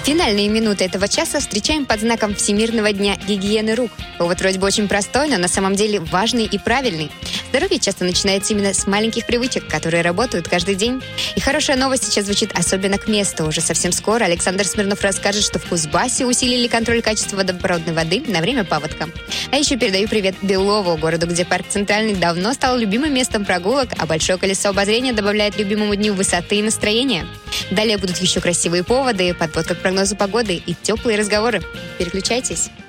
Финальные минуты этого часа встречаем под знаком Всемирного дня гигиены рук. Повод вроде бы очень простой, но на самом деле важный и правильный. Здоровье часто начинается именно с маленьких привычек, которые работают каждый день. И хорошая новость сейчас звучит особенно к месту. Уже совсем скоро Александр Смирнов расскажет, что в Кузбассе усилили контроль качества водопроводной воды на время паводка. А еще передаю привет Белову, городу, где парк Центральный давно стал любимым местом прогулок, а большое колесо обозрения добавляет любимому дню высоты и настроения. Далее будут еще красивые поводы, подводка к прогнозу погоды и теплые разговоры. Переключайтесь.